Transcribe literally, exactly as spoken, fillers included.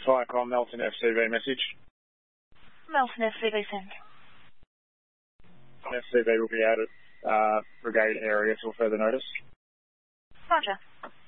Viacom, Melton F C V message. Melton F C V send. F C V will be out at uh, Brigade area till further notice. Roger.